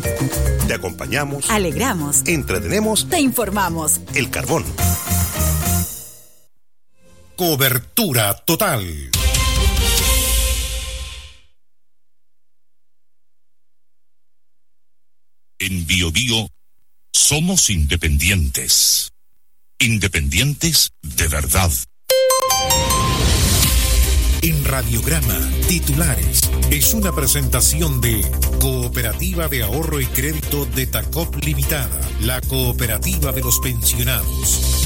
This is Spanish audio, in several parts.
Te acompañamos, alegramos, entretenemos, te informamos. El Carbón. Cobertura total. En Biobío somos independientes. Independientes de verdad. En Radiograma, titulares. Es una presentación de Cooperativa de Ahorro y Crédito de Tacop Limitada, la cooperativa de los pensionados.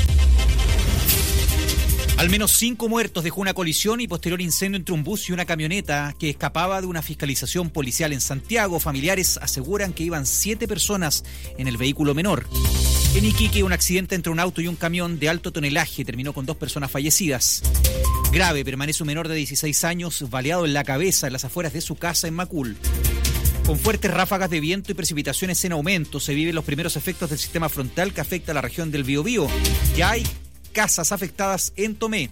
Al menos 5 muertos dejó una colisión y posterior incendio entre un bus y una camioneta que escapaba de una fiscalización policial en Santiago. Familiares aseguran que iban 7 personas en el vehículo menor. En Iquique, un accidente entre un auto y un camión de alto tonelaje terminó con 2 personas fallecidas. Grave permanece un menor de 16 años baleado en la cabeza en las afueras de su casa en Macul. Con fuertes ráfagas de viento y precipitaciones en aumento, se viven los primeros efectos del sistema frontal que afecta a la región del Biobío. Ya hay casas afectadas en Tomé.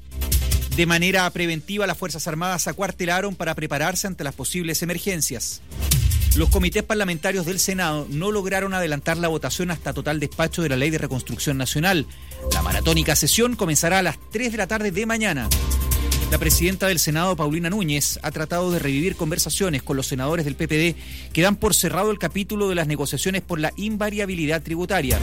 De manera preventiva, las Fuerzas Armadas se acuartelaron para prepararse ante las posibles emergencias. Los comités parlamentarios del Senado no lograron adelantar la votación hasta total despacho de la Ley de Reconstrucción Nacional. La maratónica sesión comenzará a las 3 de la tarde de mañana. La presidenta del Senado, Paulina Núñez, ha tratado de revivir conversaciones con los senadores del PPD que dan por cerrado el capítulo de las negociaciones por la invariabilidad tributaria.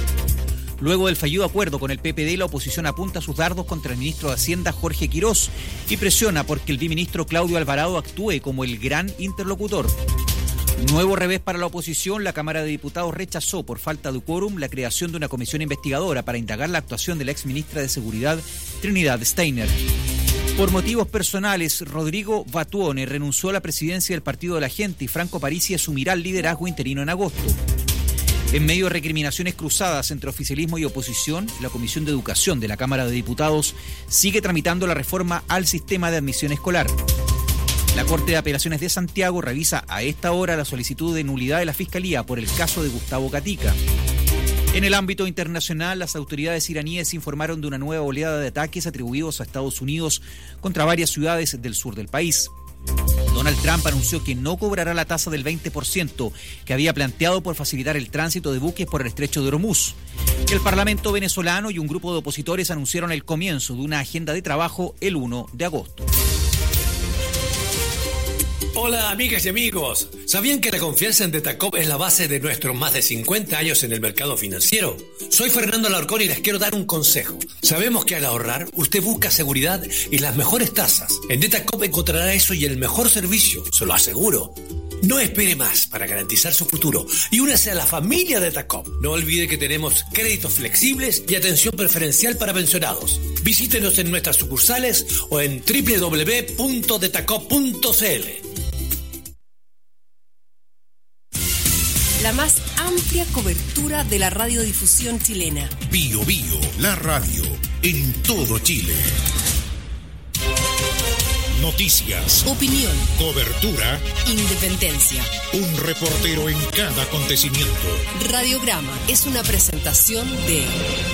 Luego del fallido acuerdo con el PPD, la oposición apunta sus dardos contra el ministro de Hacienda, Jorge Quirós, y presiona porque el biministro Claudio Alvarado actúe como el gran interlocutor. Nuevo revés para la oposición. La Cámara de Diputados rechazó por falta de quórum la creación de una comisión investigadora para indagar la actuación de la exministra de Seguridad, Trinidad Steiner. Por motivos personales, Rodrigo Batuone renunció a la presidencia del Partido de la Gente y Franco Parisi asumirá el liderazgo interino en agosto. En medio de recriminaciones cruzadas entre oficialismo y oposición, la Comisión de Educación de la Cámara de Diputados sigue tramitando la reforma al sistema de admisión escolar. La Corte de Apelaciones de Santiago revisa a esta hora la solicitud de nulidad de la Fiscalía por el caso de Gustavo Gatica. En el ámbito internacional, las autoridades iraníes informaron de una nueva oleada de ataques atribuidos a Estados Unidos contra varias ciudades del sur del país. Donald Trump anunció que no cobrará la tasa del 20% que había planteado por facilitar el tránsito de buques por el estrecho de Hormuz. El Parlamento venezolano y un grupo de opositores anunciaron el comienzo de una agenda de trabajo el 1 de agosto. Hola amigas y amigos, ¿sabían que la confianza en Detacop es la base de nuestros más de 50 años en el mercado financiero? Soy Fernando Alarcón y les quiero dar un consejo. Sabemos que al ahorrar usted busca seguridad y las mejores tasas. En Detacop encontrará eso y el mejor servicio, se lo aseguro. No espere más para garantizar su futuro y únase a la familia Detacop. No olvide que tenemos créditos flexibles y atención preferencial para pensionados. Visítenos en nuestras sucursales o en www.detacop.cl. La más amplia cobertura de la radiodifusión chilena. Biobío, la radio en todo Chile. Noticias, opinión, cobertura, independencia. Un reportero en cada acontecimiento. Radiograma es una presentación de...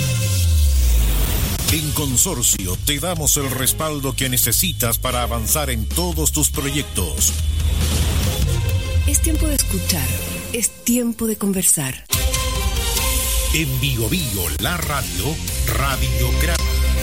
En Consorcio te damos el respaldo que necesitas para avanzar en todos tus proyectos. Es tiempo de escuchar. Es tiempo de conversar. En Biobío, la radio, Radiograma.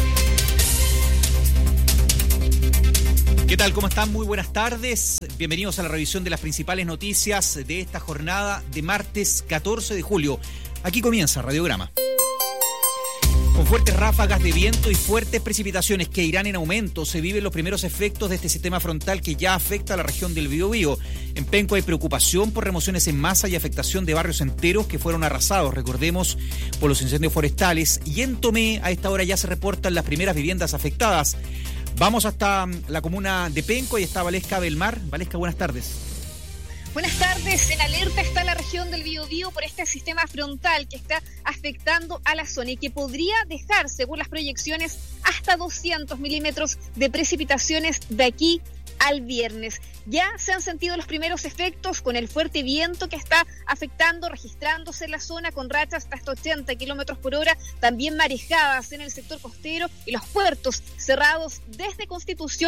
¿Qué tal? ¿Cómo están? Muy buenas tardes. Bienvenidos a la revisión de las principales noticias de esta jornada de martes 14 de julio. Aquí comienza Radiograma. Con fuertes ráfagas de viento y fuertes precipitaciones que irán en aumento, se viven los primeros efectos de este sistema frontal que ya afecta a la región del Biobío. En Penco hay preocupación por remociones en masa y afectación de barrios enteros que fueron arrasados, recordemos, por los incendios forestales. Y en Tomé, a esta hora ya se reportan las primeras viviendas afectadas. Vamos hasta la comuna de Penco y está Valesca Belmar. Valesca, buenas tardes. Buenas tardes. En alerta está la región del Biobío por este sistema frontal que está afectando a la zona y que podría dejar, según las proyecciones, hasta 200 milímetros de precipitaciones de aquí al viernes. Ya se han sentido los primeros efectos con el fuerte viento que está afectando, registrándose en la zona con rachas hasta 80 kilómetros por hora, también marejadas en el sector costero y los puertos cerrados desde Constitución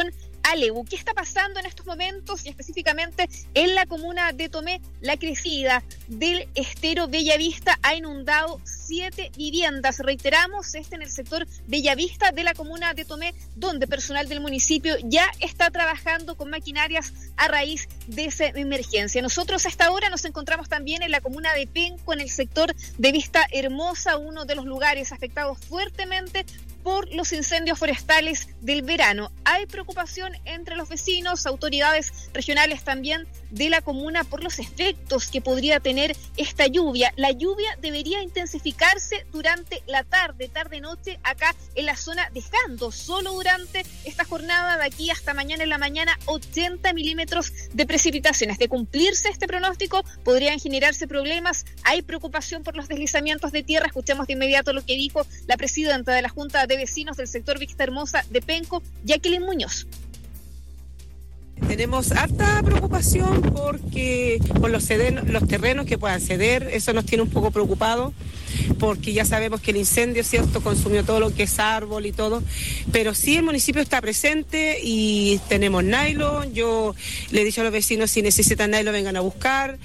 Aleu. ¿Qué está pasando en estos momentos y específicamente en la comuna de Tomé? La crecida del estero Bellavista ha inundado 7 viviendas. Reiteramos, en el sector Bellavista de la comuna de Tomé, donde personal del municipio ya está trabajando con maquinarias a raíz de esa emergencia. Nosotros hasta ahora nos encontramos también en la comuna de Penco, en el sector de Vista Hermosa, uno de los lugares afectados fuertemente por los incendios forestales del verano. Hay preocupación entre los vecinos, autoridades regionales también de la comuna por los efectos que podría tener esta lluvia. La lluvia debería intensificarse durante la tarde-noche acá en la zona, dejando solo durante esta jornada de aquí hasta mañana en la mañana 80 milímetros de precipitaciones. De cumplirse este pronóstico, podrían generarse problemas. Hay preocupación por los deslizamientos de tierra. Escuchemos de inmediato lo que dijo la presidenta de la Junta de Vecinos del sector Vista Hermosa de Penco, Jacqueline Muñoz. Tenemos harta preocupación porque por los terrenos que puedan ceder, eso nos tiene un poco preocupados, porque ya sabemos que el incendio, ¿cierto?, consumió todo lo que es árbol y todo, pero sí el municipio está presente y tenemos nylon. Yo le he dicho a los vecinos, si necesitan nylon vengan a buscar.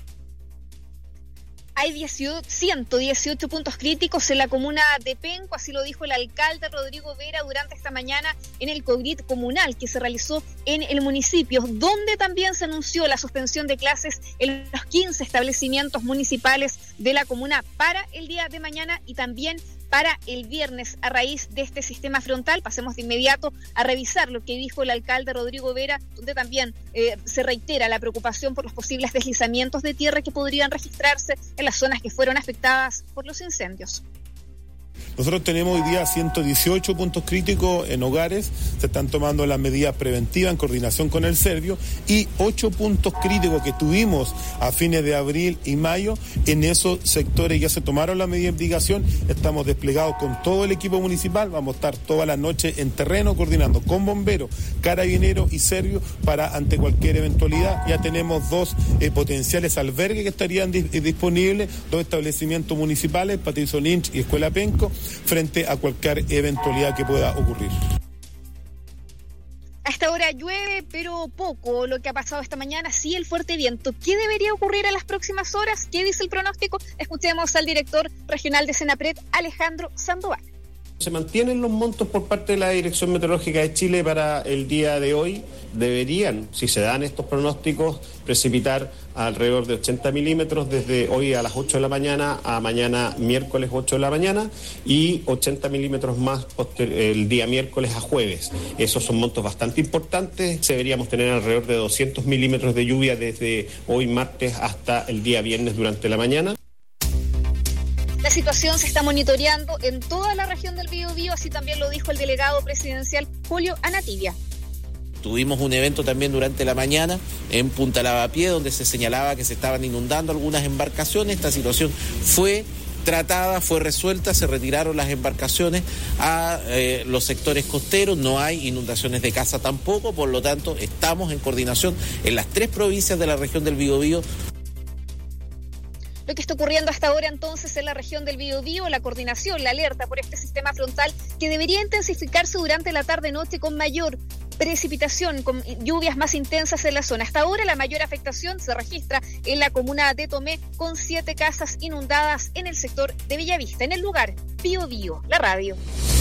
Hay 118 puntos críticos en la comuna de Penco, así lo dijo el alcalde Rodrigo Vera durante esta mañana en el COGRIT comunal que se realizó en el municipio, donde también se anunció la suspensión de clases en los 15 establecimientos municipales de la comuna para el día de mañana y también para el viernes a raíz de este sistema frontal. Pasemos de inmediato a revisar lo que dijo el alcalde Rodrigo Vera, donde también se reitera la preocupación por los posibles deslizamientos de tierra que podrían registrarse en las zonas que fueron afectadas por los incendios. Nosotros tenemos hoy día 118 puntos críticos en hogares, se están tomando las medidas preventivas en coordinación con el Servio, y 8 puntos críticos que tuvimos a fines de abril y mayo, en esos sectores ya se tomaron las medidas de mitigación. Estamos desplegados con todo el equipo municipal, vamos a estar toda la noche en terreno coordinando con bomberos, carabineros y Servio para ante cualquier eventualidad. Ya tenemos 2 potenciales albergues que estarían disponibles, 2 establecimientos municipales, Patricio Lynch y Escuela Penco, frente a cualquier eventualidad que pueda ocurrir. Hasta ahora llueve, pero poco lo que ha pasado esta mañana. Sí, el fuerte viento. ¿Qué debería ocurrir en las próximas horas? ¿Qué dice el pronóstico? Escuchemos al director regional de Senapred, Alejandro Sandoval. Se mantienen los montos por parte de la Dirección Meteorológica de Chile para el día de hoy. Deberían, si se dan estos pronósticos, precipitar alrededor de 80 milímetros desde hoy a las 8 de la mañana a mañana miércoles 8 de la mañana y 80 milímetros más el día miércoles a jueves. Esos son montos bastante importantes. Deberíamos tener alrededor de 200 milímetros de lluvia desde hoy martes hasta el día viernes durante la mañana. La situación se está monitoreando en toda la región del Biobío, así también lo dijo el delegado presidencial Julio Anativia. Tuvimos un evento también durante la mañana en Punta Lavapié, donde se señalaba que se estaban inundando algunas embarcaciones. Esta situación fue tratada, fue resuelta, se retiraron las embarcaciones a los sectores costeros, no hay inundaciones de casa tampoco, por lo tanto estamos en coordinación en las 3 provincias de la región del Biobío. Lo que está ocurriendo hasta ahora entonces en la región del Biobío, la coordinación, la alerta por este sistema frontal que debería intensificarse durante la tarde-noche con mayor precipitación, con lluvias más intensas en la zona. Hasta ahora la mayor afectación se registra en la comuna de Tomé, con 7 casas inundadas en el sector de Bellavista. En el lugar, Biobío, la radio.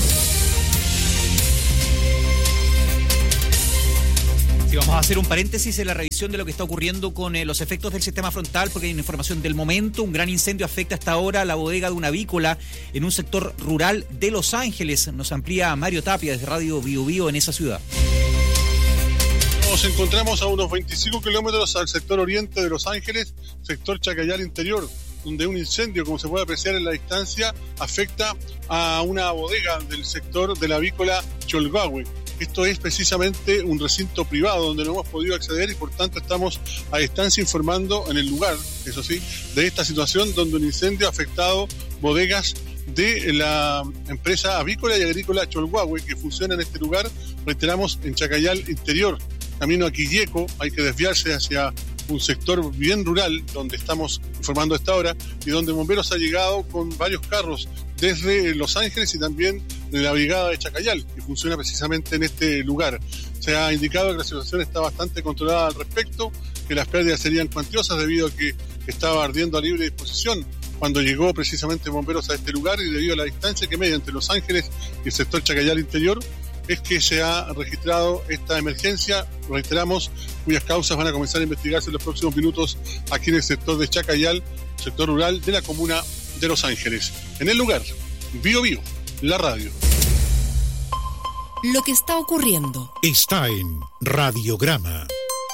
Sí, vamos a hacer un paréntesis en la revisión de lo que está ocurriendo con los efectos del sistema frontal, porque hay una información del momento. Un gran incendio afecta hasta ahora la bodega de una avícola en un sector rural de Los Ángeles. Nos amplía Mario Tapia desde Radio Biobío en esa ciudad. Nos encontramos a unos 25 kilómetros al sector oriente de Los Ángeles, sector Chacayal Interior, donde un incendio, como se puede apreciar en la distancia, afecta a una bodega del sector de la avícola Cholgahue. Esto es precisamente un recinto privado donde no hemos podido acceder y por tanto estamos a distancia informando en el lugar, eso sí, de esta situación donde un incendio ha afectado bodegas de la empresa avícola y agrícola Cholgahue que funciona en este lugar, reiteramos, en Chacayal Interior. Camino a Quilleco, hay que desviarse hacia un sector bien rural, donde estamos informando a esta hora, y donde Bomberos ha llegado con varios carros desde Los Ángeles y también de la brigada de Chacayal, que funciona precisamente en este lugar. Se ha indicado que la situación está bastante controlada al respecto, que las pérdidas serían cuantiosas debido a que estaba ardiendo a libre disposición cuando llegó precisamente Bomberos a este lugar, y debido a la distancia que media entre Los Ángeles y el sector Chacayal interior, es que se ha registrado esta emergencia, reiteramos, cuyas causas van a comenzar a investigarse en los próximos minutos aquí en el sector de Chacayal, sector rural de la comuna de Los Ángeles. En el lugar, Bío Bío, la radio. Lo que está ocurriendo está en Radiograma.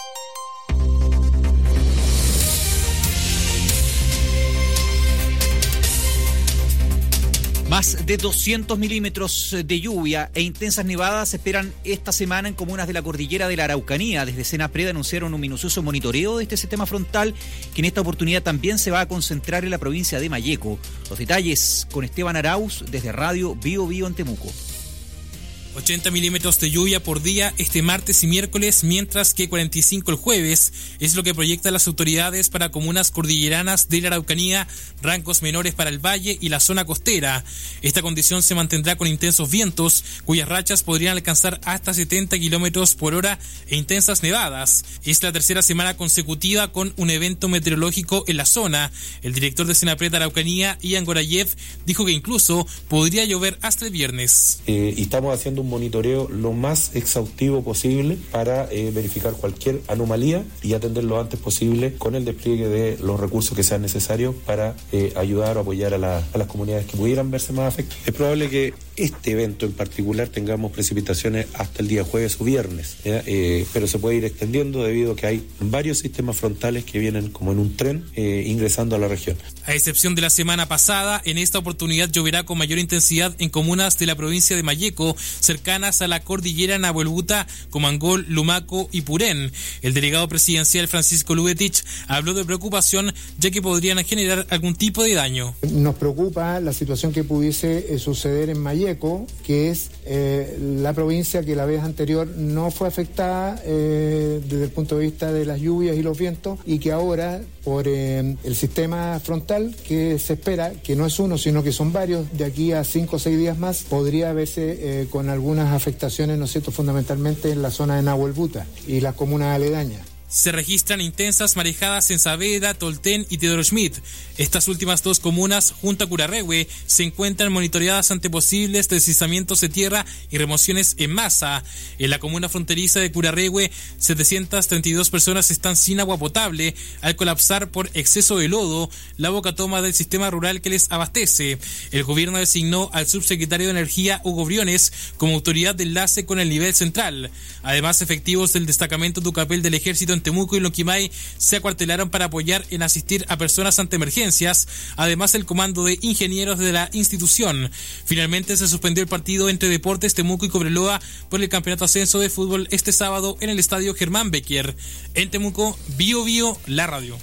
Más de 200 milímetros de lluvia e intensas nevadas se esperan esta semana en comunas de la cordillera de la Araucanía. Desde Senapred anunciaron un minucioso monitoreo de este sistema frontal, que en esta oportunidad también se va a concentrar en la provincia de Malleco. Los detalles con Esteban Arauz desde Radio Bío Bío en Temuco. 80 milímetros de lluvia por día este martes y miércoles, mientras que 45 el jueves, es lo que proyectan las autoridades para comunas cordilleranas de la Araucanía, rangos menores para el valle y la zona costera. Esta condición se mantendrá con intensos vientos, cuyas rachas podrían alcanzar hasta 70 kilómetros por hora e intensas nevadas. Es la tercera semana consecutiva con un evento meteorológico en la zona. El director de Senapred Araucanía, Ian Gorayev, dijo que incluso podría llover hasta el viernes. Y estamos haciendo un monitoreo lo más exhaustivo posible para verificar cualquier anomalía y atender lo antes posible con el despliegue de los recursos que sean necesarios para ayudar o apoyar a las comunidades que pudieran verse más afectadas. Es probable que este evento en particular tengamos precipitaciones hasta el día jueves o viernes, pero se puede ir extendiendo debido a que hay varios sistemas frontales que vienen como en un tren ingresando a la región. A excepción de la semana pasada, en esta oportunidad lloverá con mayor intensidad en comunas de la provincia de Malleco, cercanas a la cordillera Nahuelbuta, Comangol, Lumaco y Purén. El delegado presidencial Francisco Lubetich habló de preocupación, ya que podrían generar algún tipo de daño. Nos preocupa la situación que pudiese suceder en Malleco, que es la provincia que la vez anterior no fue afectada desde el punto de vista de las lluvias y los vientos, y que ahora, por el sistema frontal que se espera, que no es uno, sino que son varios, de aquí a 5 o 6 días más, podría verse con algunas afectaciones, ¿no es cierto?, fundamentalmente en la zona de Nahuelbuta y las comunas aledañas. Se registran intensas marejadas en Saavedra, Tolten y Teodoro Schmidt. Estas últimas dos comunas, junto a Curarrehue, se encuentran monitoreadas ante posibles deslizamientos de tierra y remociones en masa. En la comuna fronteriza de Curarrehue, 732 personas están sin agua potable al colapsar por exceso de lodo la boca toma del sistema rural que les abastece. El gobierno designó al subsecretario de Energía, Hugo Briones, como autoridad de enlace con el nivel central. Además, efectivos del destacamento Tucapel del Ejército en Temuco y Lonquimay se acuartelaron para apoyar en asistir a personas ante emergencias, además el comando de ingenieros de la institución. Finalmente se suspendió el partido entre Deportes Temuco y Cobreloa por el campeonato ascenso de fútbol este sábado en el estadio Germán Becker. En Temuco, Bío Bío, la radio.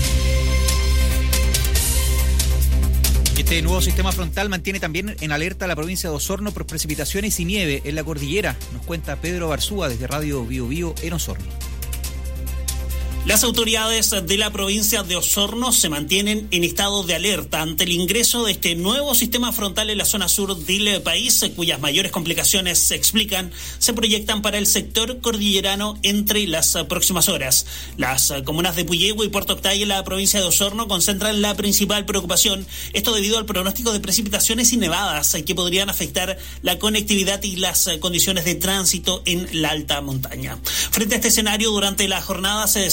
Este nuevo sistema frontal mantiene también en alerta a la provincia de Osorno por precipitaciones y nieve en la cordillera. Nos cuenta Pedro Barzúa desde Radio Bío Bío en Osorno. Las autoridades de la provincia de Osorno se mantienen en estado de alerta ante el ingreso de este nuevo sistema frontal en la zona sur del país, cuyas mayores complicaciones se proyectan para el sector cordillerano entre las próximas horas. Las comunas de Puyehue y Puerto Octay en la provincia de Osorno concentran la principal preocupación, esto debido al pronóstico de precipitaciones y nevadas que podrían afectar la conectividad y las condiciones de tránsito en la alta montaña. Frente a este escenario, durante la jornada se